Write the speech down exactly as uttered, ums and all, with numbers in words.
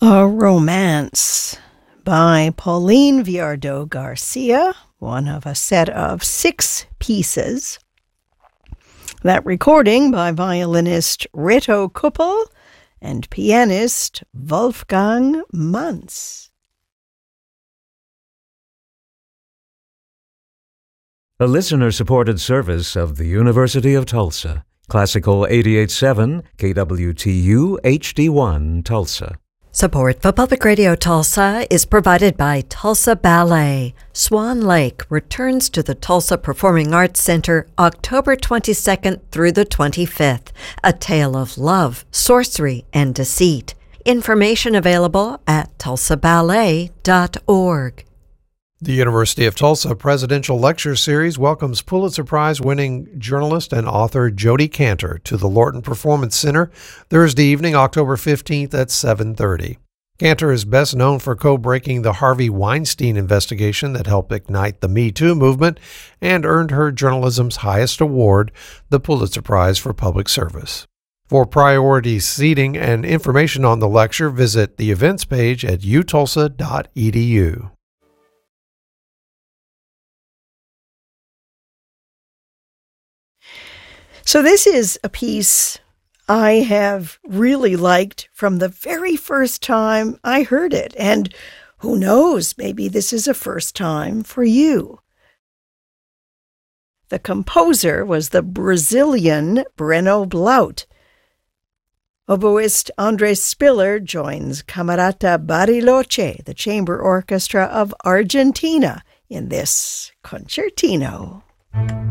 A Romance by Pauline Viardot Garcia, one of a set of six pieces. That recording by violinist Reto Kuppel and pianist Wolfgang Manz. A listener-supported service of the University of Tulsa. Classical eighty-eight point seven, K W T U H D one, Tulsa. Support for Public Radio Tulsa is provided by Tulsa Ballet. Swan Lake returns to the Tulsa Performing Arts Center October twenty-second through the twenty-fifth. A tale of love, sorcery, and deceit. Information available at tulsa ballet dot org. The University of Tulsa Presidential Lecture Series welcomes Pulitzer Prize-winning journalist and author Jodi Kantor to the Lorton Performance Center Thursday evening, October fifteenth at seven thirty. Kantor is best known for co-breaking the Harvey Weinstein investigation that helped ignite the Me Too movement and earned her journalism's highest award, the Pulitzer Prize for Public Service. For priority seating and information on the lecture, visit the events page at u tulsa dot e d u. So this is a piece I have really liked from the very first time I heard it. And who knows, maybe this is a first time for you. The composer was the Brazilian Breno Blaut. Oboist Andres Spiller joins Camerata Bariloche, the chamber orchestra of Argentina, in this concertino.